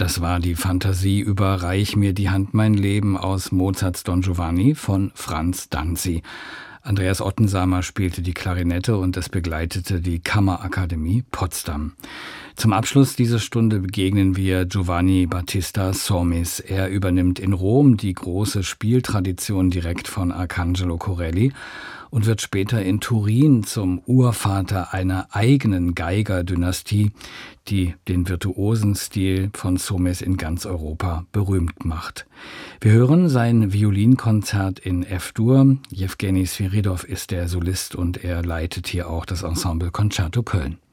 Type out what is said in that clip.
Das war die Fantasie über Reich mir die Hand mein Leben aus Mozarts Don Giovanni von Franz Danzi. Andreas Ottensamer spielte die Klarinette und es begleitete die Kammerakademie Potsdam. Zum Abschluss dieser Stunde begegnen wir Giovanni Battista Somis. Er übernimmt in Rom die große Spieltradition direkt von Arcangelo Corelli und wird später in Turin zum Urvater einer eigenen Geigerdynastie, die den virtuosen Stil von Somis in ganz Europa berühmt macht. Wir hören sein Violinkonzert in F-Dur. Jewgeni Sviridov ist der Solist und er leitet hier auch das Ensemble Concerto Köln.